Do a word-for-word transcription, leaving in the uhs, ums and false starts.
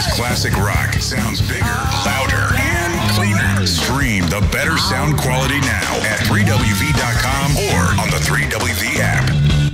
Because classic rock sounds bigger, louder, and cleaner. Stream the better sound quality now at three W V dot com or on the three W